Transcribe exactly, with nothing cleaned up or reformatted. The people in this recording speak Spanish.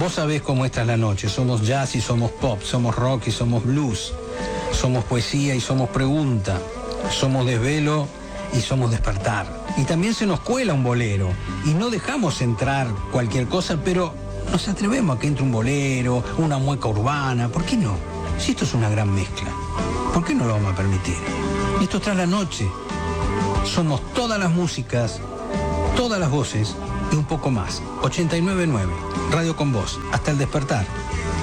Vos sabés cómo esta es la noche. Somos jazz y somos pop, somos rock y somos blues, somos poesía y somos pregunta, somos desvelo y somos despertar. Y también se nos cuela un bolero y no dejamos entrar cualquier cosa, pero nos atrevemos a que entre un bolero, una mueca urbana. ¿Por qué no? Si esto es una gran mezcla, ¿por qué no lo vamos a permitir? Esto trae la noche. Somos todas las músicas, todas las voces y un poco más. ochenta y nueve punto nueve, Radio con Vos, hasta el despertar.